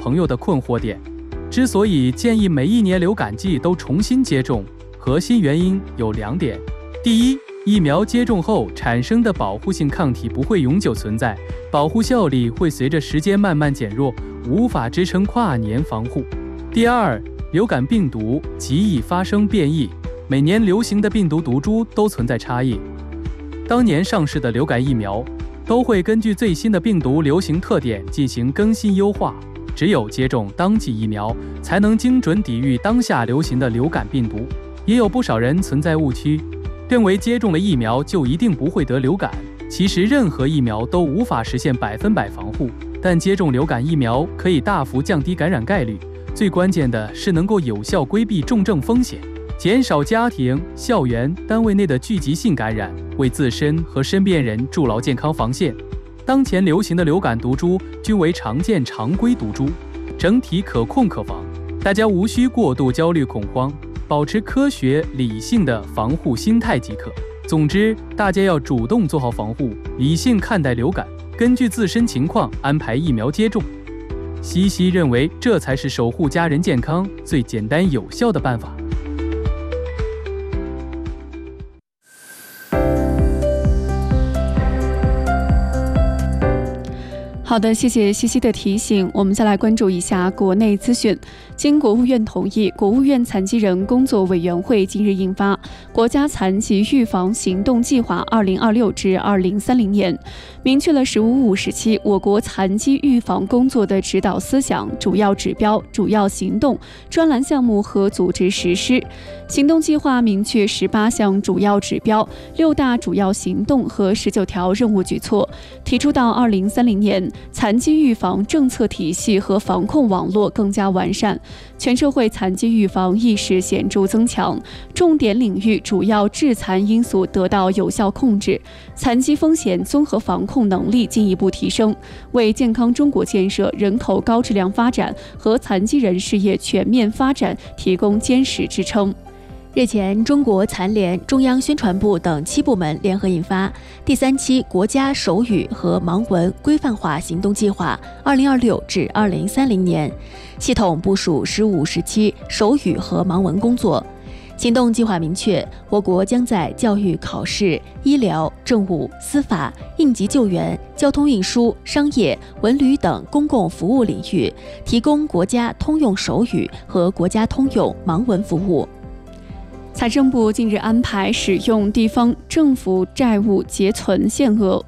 朋友的困惑点。之所以建议每一年流感季都重新接种，核心原因有2点。第一，疫苗接种后产生的保护性抗体不会永久存在，保护效力会随着时间慢慢减弱，无法支撑跨年防护。第二，流感病毒极易发生变异，每年流行的病毒毒株都存在差异。当年上市的流感疫苗都会根据最新的病毒流行特点进行更新优化，只有接种当季疫苗，才能精准抵御当下流行的流感病毒。也有不少人存在误区，认为接种了疫苗就一定不会得流感。其实任何疫苗都无法实现100%防护，但接种流感疫苗可以大幅降低感染概率。最关键的是能够有效规避重症风险，减少家庭、校园、单位内的聚集性感染，为自身和身边人筑牢健康防线。当前流行的流感毒株均为常见常规毒株，整体可控可防，大家无需过度焦虑恐慌，保持科学理性的防护心态即可。总之，大家要主动做好防护，理性看待流感，根据自身情况安排疫苗接种。西西认为，这才是守护家人健康最简单有效的办法。 好的，谢谢西西的提醒。我们再来关注一下国内资讯。经国务院同意，国务院残疾人工作委员会近日印发《国家残疾预防行动计划（2026至2030年）》，明确了“十五五”时期我国残疾预防工作的指导思想、主要指标、主要行动、专栏项目和组织实施。行动计划明确18项主要指标、6大主要行动和19条任务举措，提出到2030年，残疾预防政策体系和防控网络更加完善，全社会残疾预防意识显著增强，重点领域主要致残因素得到有效控制，残疾风险综合防控能力进一步提升，为健康中国建设、人口高质量发展和残疾人事业全面发展提供坚实支撑。 日前，中国残联、中央宣传部等7部门联合印发第3期国家手语和盲文规范化行动计划（2026至2030年），系统部署15时期手语和盲文工作。行动计划明确，我国将在教育、考试、医疗、政务、司法、应急救援、交通运输、商业、文旅等公共服务领域提供国家通用手语和国家通用盲文服务。 财政部近日安排使用地方政府债务结存限额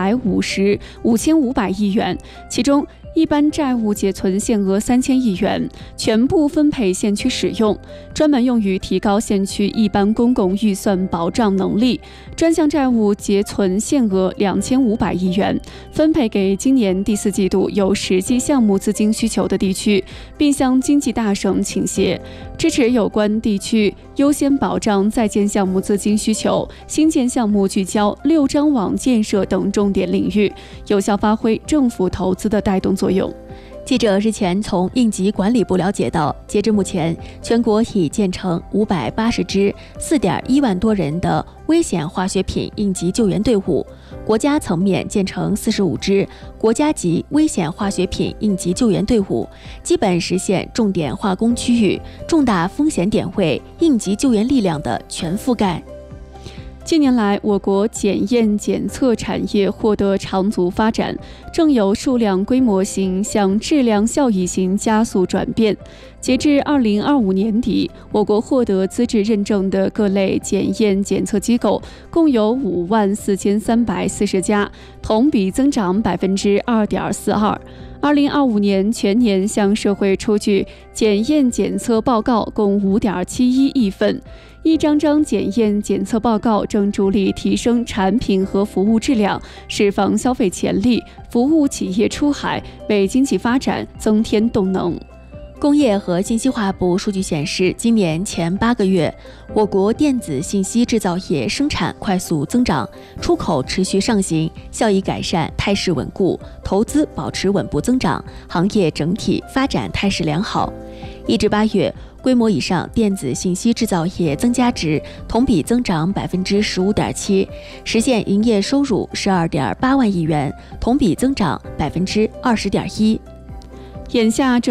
5500亿元，其中一般债务结存限额3000亿元，全部分配县区使用，专门用于提高县区一般公共预算保障能力。专项债务结存限额2500亿元，分配给今年第4季度有实际项目资金需求的地区，并向经济大省倾斜，支持有关地区优先保障在建项目资金需求，新建项目聚焦6张网建设等重点领域，有效发挥政府投资的带动作用。 记者日前从应急管理部了解到，截至目前，全国已建成580支4.1万多人的危险化学品应急救援队伍，国家层面建成45支国家级危险化学品应急救援队伍，基本实现重点化工区域、重大风险点位应急救援力量的全覆盖。 近年来，我国检验检测产业获得长足发展，正由数量规模型向质量效益型加速转变。截至2025年底，我国获得资质认证的各类检验检测机构共有54340家，同比增长2.42%。2025年全年向社会出具检验检测报告共5.71亿份，一张张检验检测报告正助力提升产品和服务质量，释放消费潜力，服务企业出海，为经济发展增添动能。 工业和信息化部数据显示，今年前8个月，我国电子信息制造业生产快速增长，出口持续上行，效益改善，态势稳固，投资保持稳步增长，行业整体发展态势良好。1至8月，规模以上电子信息制造业增加值同比增长15.7%，实现营业收入12.8万亿元，同比增长20.1%。 眼下